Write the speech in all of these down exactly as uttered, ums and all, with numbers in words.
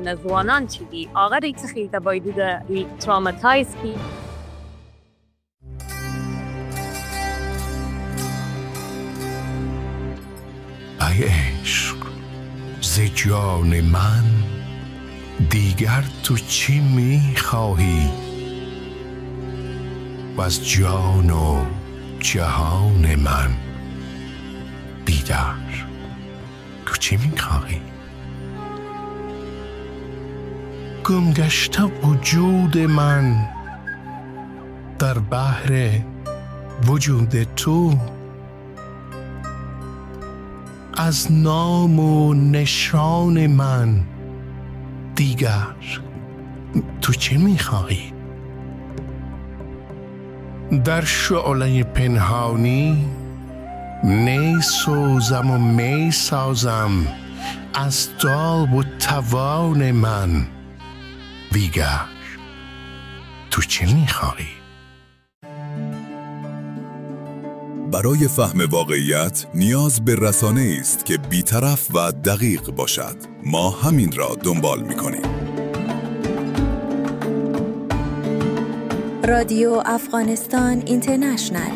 نزوانان چیدی آقا ریت خیلی تبایدی ده تراماتایز کی ای عشق ز جان من دیگر تو چی میخواهی و از جان و جهان من دیگر تو چی میخواهی گم گشته وجود من در بحر وجود تو از نام و نشان من دیگر تو چه میخواهی در شعله پنهانی می سوزم و می سازم از تاب و توان من دیگر تو چه میخواهی برای فهم واقعیت نیاز به رسانه است که بی‌طرف و دقیق باشد. ما همین را دنبال می‌کنیم. رادیو افغانستان اینترنشنال.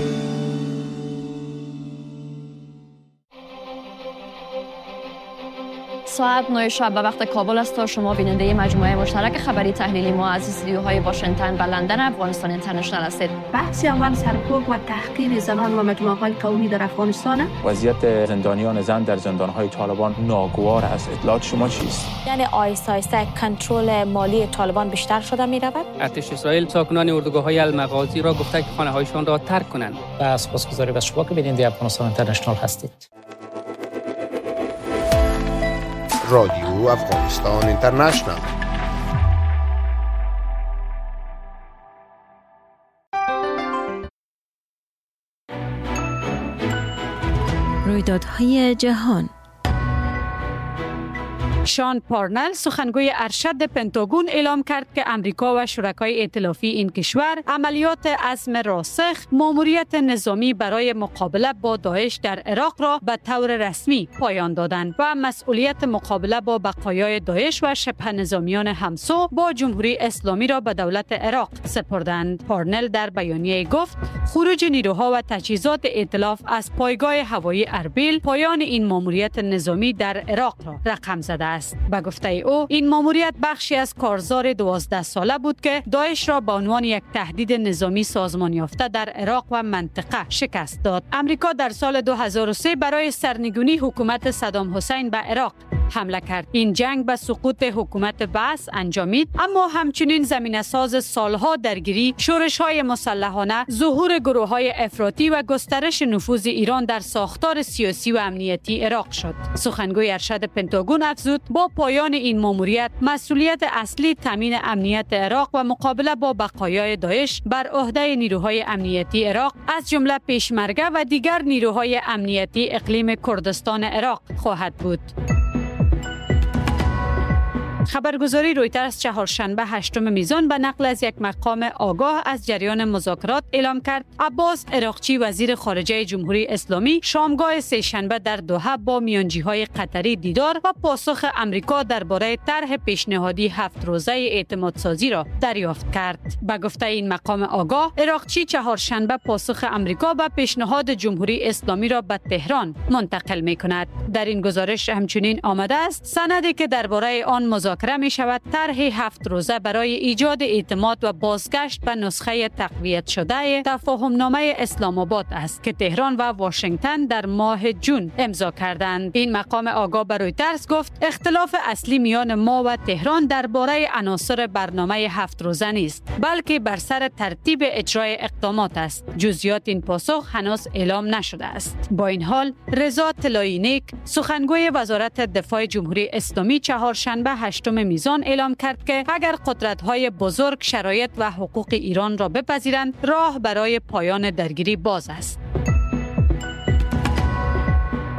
ساعت نه شب به وقت کابل است و شما بیننده مجموعه مشترک خبری تحلیلی ما از استودیوهای واشنگتن و لندن افغانستان اینترنشنال هستید. بحث اول سرکوب و تحقیر زنان و مجموعه‌های قومی در افغانستان. وضعیت زندانیان زن در زندان‌های طالبان ناگوار است. اطلاعات شما چیست؟ یعنی آیسته آیسته کنترل مالی طالبان بیشتر شده می‌رود. ارتش اسرائیل ساکنان اردوگاه‌های المغازی را گفته که خانه‌هایشان را ترک کنند. و سپاسگزاری از شما که بیننده افغانستان اینترنشنال هستید. رادیو افغانستان اینترنشنال. رویدادهای جهان. شان پارنل سخنگوی ارشد پنتاگون اعلام کرد که امریکا و شرکای ائتلافی این کشور عملیات عزم راسخ ماموریت نظامی برای مقابله با داعش در عراق را به طور رسمی پایان دادند و مسئولیت مقابله با بقایای داعش و شبه نظامیان همسو با جمهوری اسلامی را به دولت عراق سپردند. پارنل در بیانیه گفت خروج نیروها و تجهیزات ائتلاف از پایگاه هوایی اربیل پایان این ماموریت نظامی در عراق را رقم زده است. به گفته او این ماموریت بخشی از کارزار دوازده ساله بود که داعش را به عنوان یک تهدید نظامی سازمان یافته در عراق و منطقه شکست داد. امریکا در سال دو هزار و سه برای سرنگونی حکومت صدام حسین به عراق حمله کرد. این جنگ به سقوط حکومت بعث انجامید، اما همچنین زمینه ساز سالها درگیری، شورش‌های مسلحانه، ظهور گروه‌های افراطی و گسترش نفوذ ایران در ساختار سیاسی و امنیتی عراق شد. سخنگوی ارشد پنتاگون افزود با پایان این ماموریت مسئولیت اصلی تامین امنیت عراق و مقابله با بقایای داعش بر عهده نیروهای امنیتی عراق از جمله پیشمرگه و دیگر نیروهای امنیتی اقلیم کردستان عراق خواهد بود. خبرگزاری رویترز چهارشنبه هشتم میزان به نقل از یک مقام آگاه از جریان مذاکرات اعلام کرد عباس عراقچی وزیر خارجه جمهوری اسلامی شامگاه سه‌شنبه در دوحه با میانجی‌های قطری دیدار و پاسخ امریکا درباره طرح پیشنهادی هفت روزه اعتمادسازی را دریافت کرد. به گفته این مقام آگاه، عراقچی چهارشنبه پاسخ امریکا به پیشنهاد جمهوری اسلامی را به تهران منتقل می‌کند. در این گزارش همچنین آمده است سندی که درباره آن مذاکره می شود طرح هفت روزه برای ایجاد اعتماد و بازگشت به نسخه تقویت شده تفاهمنامه اسلام آباد است که تهران و واشنگتن در ماه جون امضا کردند. این مقام آگاه به رویترز گفت اختلاف اصلی میان ما و تهران درباره عناصر برنامه هفت روزه نیست، بلکه بر سر ترتیب اجرای اقدامات است. جزئیات این پاسخ هنوز اعلام نشده است. با این حال رضا طلایی نیک سخنگوی وزارت دفاع جمهوری اسلامی چهارشنبه هشتم میزان اعلام کرد که اگر قدرت‌های بزرگ شرایط و حقوق ایران را بپذیرند راه برای پایان درگیری باز است.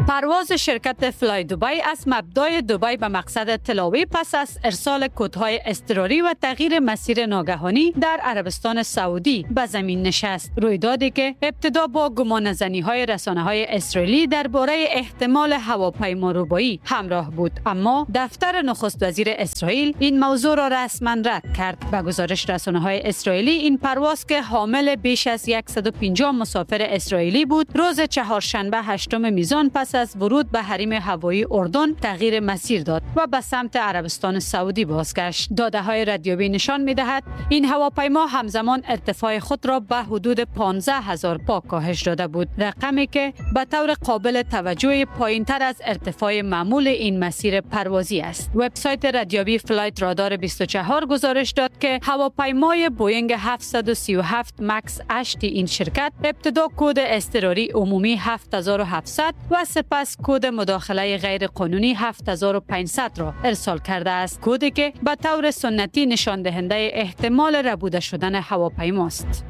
پرواز شرکت فلای دبی از مبدای دبی به مقصد تلاوی پس از ارسال کدهای اضطراری و تغییر مسیر ناگهانی در عربستان سعودی به زمین نشست. رویدادی که ابتدا با گمانه‌زنی‌های رسانه‌های اسرائیلی درباره احتمال هواپیما ربایی همراه بود، اما دفتر نخست وزیر اسرائیل این موضوع را رسما رد کرد. به گزارش رسانه‌های اسرائیلی این پرواز که حامل بیش از صد و پنجاه مسافر اسرائیلی بود، روز چهارشنبه هشتم میزان پس از ورود به حریم هوایی اردن تغییر مسیر داد و به سمت عربستان سعودی بازگشت. داده‌های ردیابی نشان می‌دهد این هواپیما همزمان ارتفاع خود را به حدود پانزده هزار پا کاهش داده بود، رقمی که به طور قابل توجه پایین‌تر از ارتفاع معمول این مسیر پروازی است. وبسایت ردیابی فلایت رادار بیست و چهار گزارش داد که هواپیمای بوینگ هفتصد و سی و هفت مکس هشت این شرکت ابتدا کد اضطراری عمومی هفت هزار و هفتصد و سپس کد مداخله غیر قانونی هفت هزار و پانصد را ارسال کرده است، کدی که به طور سنتی نشان دهنده احتمال ربوده شدن هواپیماست.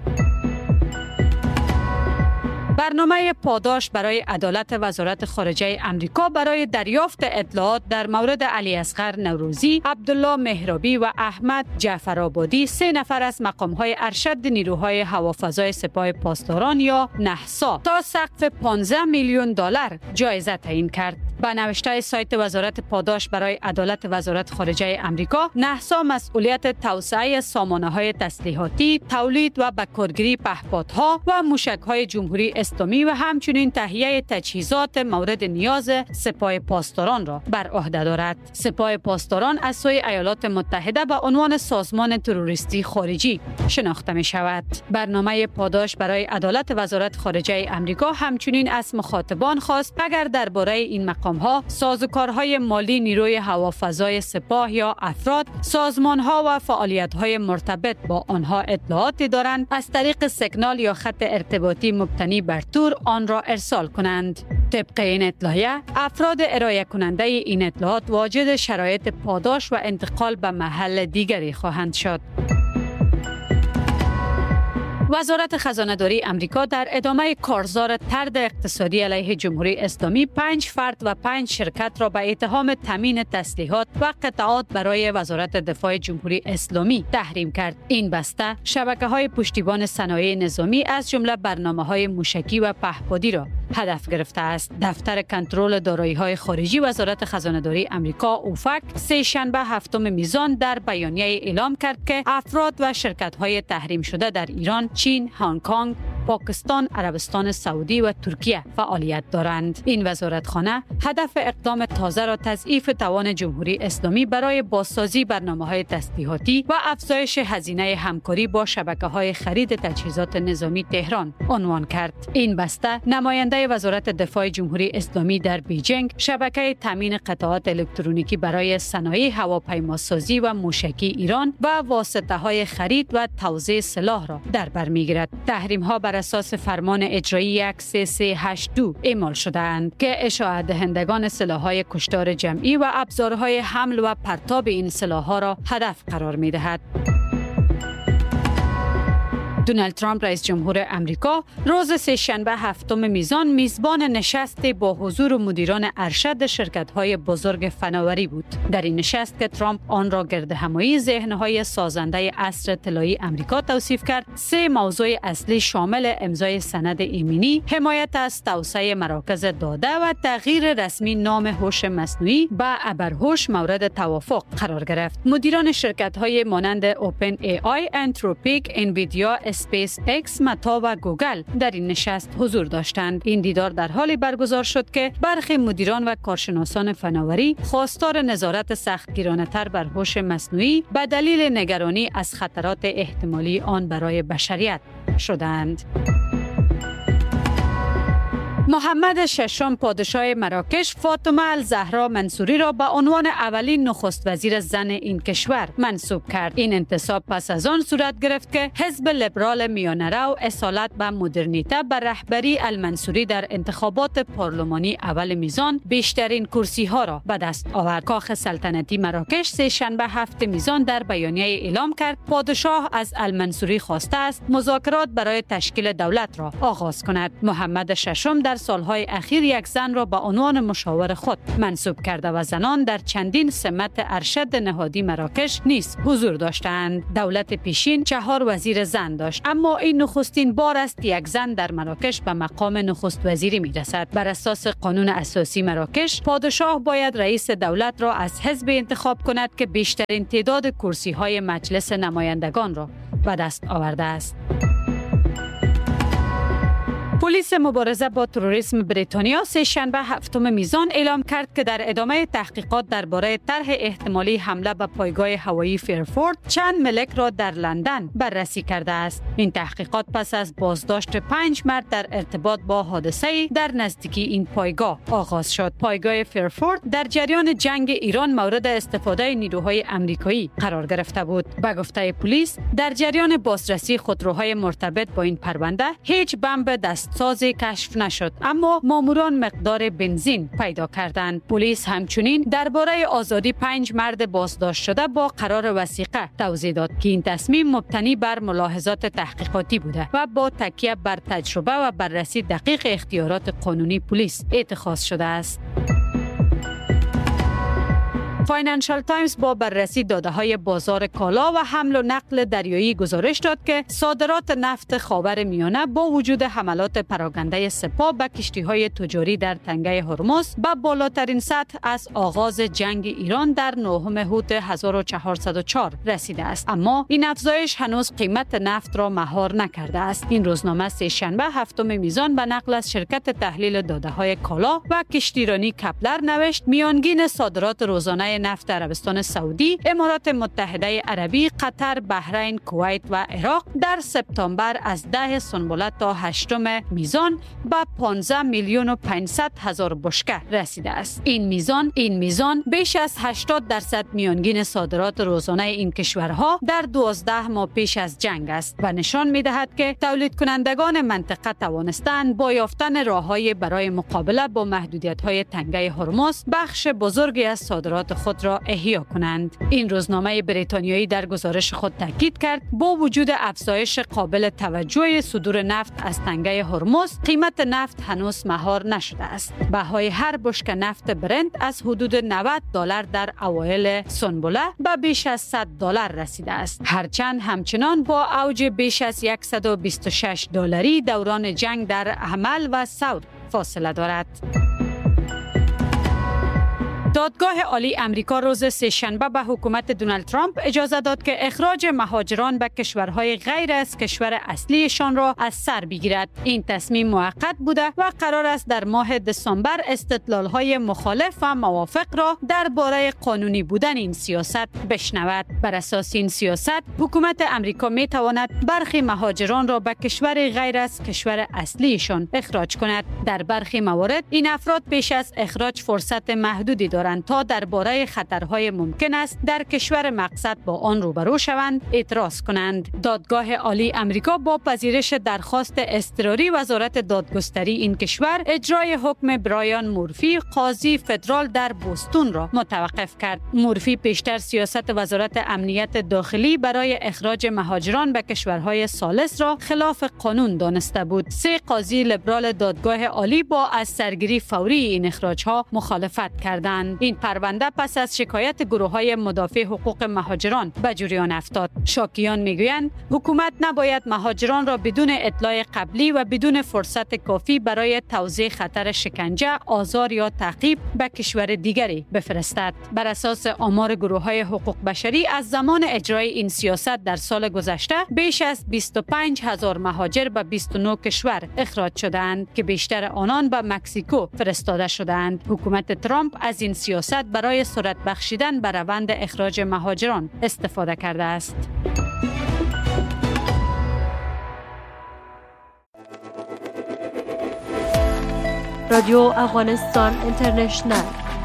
برنامه پاداش برای عدالت وزارت خارجه امریکا برای دریافت اطلاعات در مورد علی اصغر نوروزی، عبدالله مهرابی و احمد جعفرآبادی، سه نفر از مقام‌های ارشد نیروهای هوافضای سپاه پاسداران یا نحسا، تا سقف پانزده میلیون دلار جایزه تعیین کرد. با نوشته سایت وزارت پاداش برای عدالت وزارت خارجه امریکا، نحسا مسئولیت توسعه سامانه‌های تسلیحاتی، تولید و بکارگیری پهپادها و موشک‌های جمهوری اسلامی و همچنین تهیه تجهیزات مورد نیاز سپاه پاسداران را بر عهده دارد. سپاه پاسداران از سوی ایالات متحده به عنوان سازمان تروریستی خارجی شناخته می شود. برنامه پاداش برای عدالت وزارت خارجه امریکا همچنین از مخاطبان خواست اگر درباره این مقام‌ها، سازوکارهای مالی نیروی هوافضای سپاه یا افراد، سازمان‌ها و فعالیت‌های مرتبط با آنها اطلاعاتی دارند، از طریق سیگنال یا خط ارتباطی مبتنی بر تور آن را ارسال کنند. طبق این اطلاعیه، افراد ارائه کننده این اطلاعات واجد شرایط پاداش و انتقال به محل دیگری خواهند شد. وزارت خزانه‌داری امریکا در ادامه کارزار طرد اقتصادی علیه جمهوری اسلامی پنج فرد و پنج شرکت را به اتهام تامین تسلیحات و قطعات برای وزارت دفاع جمهوری اسلامی تحریم کرد. این بسته شبکه‌های پشتیبان صنایع نظامی از جمله برنامه‌های موشکی و پهپادی را هدف گرفته است. دفتر کنترل دارایی‌های خارجی وزارت خزانه‌داری امریکا اوفک سه شنبه هفتم میزان در بیانیه اعلام کرد که افراد و شرکت‌های تحریم شده در ایران، چین، هنگ کنگ، پاکستان، عربستان سعودی و ترکیه فعالیت دارند. این وزارتخانه هدف اقدام تازه را تضعیف توان جمهوری اسلامی برای بازسازی برنامه‌های تسلیحاتی و افزایش هزینه همکاری با شبکه‌های خرید تجهیزات نظامی تهران عنوان کرد. این بسته نماینده وزارت دفاع جمهوری اسلامی در بیجینگ شبکه تامین قطعات الکترونیکی برای صنایع هواپیماسازی و موشکی ایران و واسطه‌های خرید و توزیع سلاح را در بر می‌گیرد. تحریم‌ها بر اساس فرمان اجرایی یک سه سه هشت دو اعمال شده‌اند که اشاعه دهندگان سلاح‌های کشتار جمعی و ابزارهای حمل و پرتاب این سلاح‌ها را هدف قرار می‌دهد. دونالد ترامپ رئیس جمهور امریکا روز سه‌شنبه هفتم میزان میزبان نشستی با حضور مدیران ارشد شرکت‌های بزرگ فناوری بود. در این نشست که ترامپ آن را گردهمایی ذهن‌های سازنده عصر طلایی امریکا توصیف کرد، سه موضوع اصلی شامل امضای سند ایمنی، حمایت از توسعه مراکز داده و تغییر رسمی نام هوش مصنوعی به ابرهوش مورد توافق قرار گرفت. مدیران شرکت‌های مانند اوپن ای آی، انتروپیک، انویدیا، اسپیس ایکس، متا و گوگل در این نشست حضور داشتند. این دیدار در حالی برگزار شد که برخی مدیران و کارشناسان فناوری خواستار نظارت سختگیرانه‌تر بر هوش مصنوعی به دلیل نگرانی از خطرات احتمالی آن برای بشریت شدند. محمد ششم پادشاه مراکش فاطمه الزهرا منصوری را به عنوان اولین نخست وزیر زن این کشور منصوب کرد. این انتصاب پس از آن صورت گرفت که حزب لیبرال میانه‌رو اصالت به مدرنیته بر رهبری المنصوری در انتخابات پارلمانی اول میزان بیشترین کرسی ها را به دست آورد. کاخ سلطنتی مراکش سه شنبه هفت میزان در بیانیه اعلام کرد پادشاه از المنصوری خواسته است مذاکرات برای تشکیل دولت را آغاز کند. محمد ششم در در سالهای اخیر یک زن را به عنوان مشاور خود منصوب کرده و زنان در چندین سمت ارشد نهادی مراکش نیز حضور داشتند. دولت پیشین چهار وزیر زن داشت، اما این نخستین بار است یک زن در مراکش به مقام نخست وزیری میرسد. بر اساس قانون اساسی مراکش، پادشاه باید رئیس دولت را از حزب انتخاب کند که بیشترین تعداد کرسی های مجلس نمایندگان را به دست آورده است. پلیس مبارزه با تروریسم بریتانیا سه شنبه هفتم میزان اعلام کرد که در ادامه تحقیقات درباره طرح احتمالی حمله به پایگاه هوایی فرانکفورت چند ملک را در لندن بررسی کرده است. این تحقیقات پس از بازداشت پنج مرد در ارتباط با حادثه در نزدیکی این پایگاه آغاز شد. پایگاه فرانکفورت در جریان جنگ ایران مورد استفاده نیروهای آمریکایی قرار گرفته بود. به گفته پلیس، در جریان بازرسی خودروهای مرتبط با این پرونده هیچ بمب دست سازی کشف نشد، اما ماموران مقدار بنزین پیدا کردند. پلیس همچنین درباره آزادی پنج مرد بازداشت شده با قرار وثیقه توضیح داد که این تصمیم مبتنی بر ملاحظات تحقیقاتی بوده و با تکیه بر تجربه و بررسی دقیق اختیارات قانونی پلیس اتخاذ شده است. فاینانشال تایمز با بررسی داده‌های بازار کالا و حمل و نقل دریایی گزارش داد که صادرات نفت خاورمیانه با وجود حملات پراکنده سپاه به کشتی‌های تجاری در تنگه هرمز به بالاترین سطح از آغاز جنگ ایران در نهم هوت هزار و چهارصد و چهار رسیده است، اما این افزایش هنوز قیمت نفت را مهار نکرده است. این روزنامه سه شنبه هفتم میزان به نقل از شرکت تحلیل داده‌های کالا و کشتیرانی کپلر نوشت میانگین صادرات روزانه نفت عربستان سعودی، امارات متحده عربی، قطر، بحرین، کویت و عراق در سپتامبر از ده سنبله تا هشتم میزان به پانزده میلیون و پانصد هزار بشکه رسیده است. این میزان این میزان بیش از هشتاد درصد میانگین صادرات روزانه این کشورها در دوازده ماه پیش از جنگ است و نشان می‌دهد که تولید کنندگان منطقه توانستند با یافتن راه‌های برای مقابله با محدودیت‌های تنگه هرمز بخش بزرگی از صادرات خود را احیا کنند. این روزنامه بریتانیایی در گزارش خود تاکید کرد با وجود افزایش قابل توجه صدور نفت از تنگه هرمز، قیمت نفت هنوز مهار نشده است. بهای هر بشکه نفت برنت از حدود نود دلار در اوایل سنبله به بیش از صد دلار رسیده است، هرچند همچنان با اوج بیش از صد و بیست و شش دلاری دوران جنگ در عمل و ثور فاصله دارد. دادگاه عالی امریکا روز سه‌شنبه به حکومت دونالد ترامپ اجازه داد که اخراج مهاجران به کشورهای غیر از کشور اصلیشان را از سر بگیرد. این تصمیم موقت بوده و قرار است در ماه دسامبر استدلال‌های مخالف و موافق را درباره قانونی بودن این سیاست بشنود. بر اساس این سیاست، حکومت امریکا می تواند برخی مهاجران را به کشور غیر از کشور اصلیشان اخراج کند. در برخی موارد این افراد پیش از اخراج فرصت محدودی دارند تا درباره خطرهای ممکن است در کشور مقصد با آن روبرو شوند اعتراض کنند. دادگاه عالی امریکا با پذیرش درخواست اضطراری وزارت دادگستری این کشور اجرای حکم برایان مورفی قاضی فدرال در بوستون را متوقف کرد. مورفی پیشتر سیاست وزارت امنیت داخلی برای اخراج مهاجران به کشورهای ثالث را خلاف قانون دانسته بود. سه قاضی لیبرال دادگاه عالی با از سرگیری فوری این اخراجها مخالفت کردند. این پرونده پس از شکایت گروه‌های مدافع حقوق مهاجران به جریان افتاد. شاکیان میگویند حکومت نباید مهاجران را بدون اطلاع قبلی و بدون فرصت کافی برای توضیح خطر شکنجه، آزار یا تعقیب به کشور دیگری بفرستد. بر اساس آمار گروه‌های حقوق بشری، از زمان اجرای این سیاست در سال گذشته بیش از بیست و پنج هزار مهاجر به بیست و نه کشور اخراج شدند که بیشتر آنان به مکزیکو فرستاده شدند. حکومت ترامپ از این سیاست برای سرعت بخشیدن به روند اخراج مهاجران استفاده کرده است. رادیو افغانستان اینترنشنل.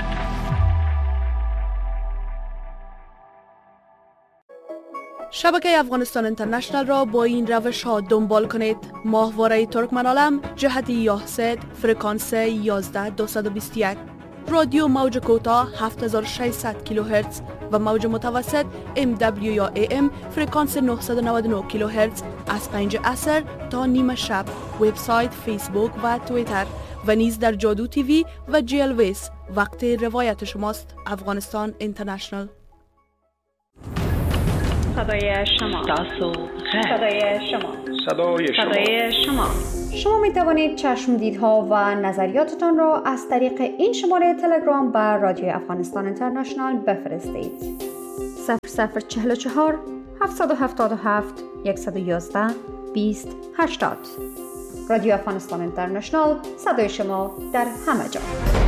شبکه افغانستان اینترنشنل را با این روش ها دنبال کنید: ماهواره ترکمنالم جهت یاهسد فرکانس یازده دویست و بیست و یک، رادیو موج کوتاه هفت هزار و ششصد کیلوهرتز و موج متوسط ام دبلیو یا ای ام فرکانس نهصد و نود و نه کیلوهرتز از پنج عصر تا نیم شب. وبسایت، فیسبوک و توییتر و نیز در جادو تیوی و جی ال ویس. وقت روایت شماست. افغانستان اینترنشنال. صدای شما. تاسو خیر. صدای شما. صدای شما. صدای شما. شما می توانید چشمدیدها و نظریاتتان را از طریق این شماره تلگرام بر رادیو افغانستان اینترنشنال بفرستید. صفر صفر چهل و چهار هفتصد و هفتاد و هفت صد و یازده بیست هشتاد. رادیو افغانستان اینترنشنال، صدای شما در همه جا.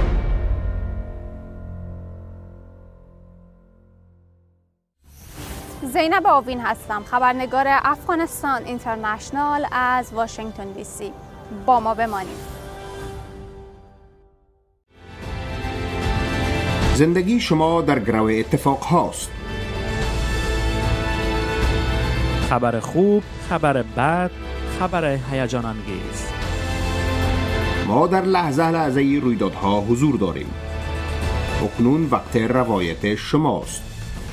زینب آوین هستم، خبرنگار افغانستان اینترنشنال از واشنگتن دی سی. با ما بمانید. زندگی شما در گرو اتفاق هاست. خبر خوب، خبر بد، خبر هیجان انگیز. ما در لحظه لحظه رویدادها حضور داریم. اکنون وقت روایت شماست.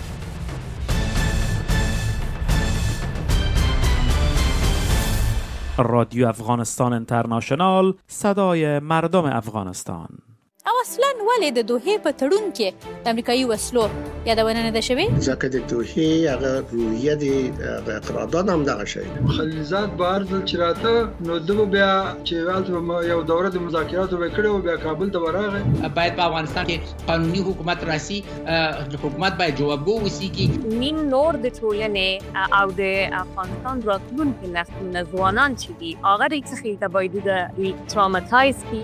رادیو افغانستان اینترنشنال، صدای مردم افغانستان. او اصلا ولې د دوحې په تړون کې د امریکایي وسلو یادونه نه ده شوې؟ ځکه د دوحې هغه روحیه د قرارداد هم دغه شی خلیلزاد بهر ځل چې راته نو دغه بیا چې هلته یو دوره د مذاکراتو وکړه او بیا کابل ته ورغی. باید په افغانستان کې قانوني حکومت راسي، حکومت باید جوابګو وسیږي. نیم نور د ټولنې او د افغانستان راتلونکي نسلونه ځوانان چې دي هغه د څه باید د تروماتایز کی.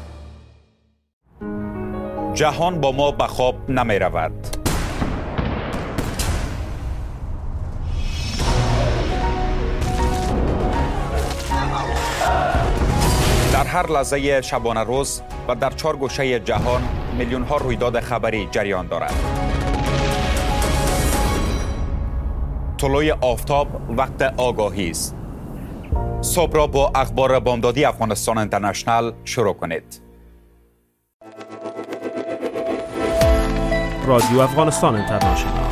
جهان با ما به خواب نمی رود. در هر لحظه شبانه روز و در چهار گوشه جهان میلیون ها رویداد خبری جریان دارد. طلوع آفتاب وقت آگاهی است. صبح را با اخبار بامدادی افغانستان اینترنشنال شروع کنید. رادیو افغانستان اینترنشنال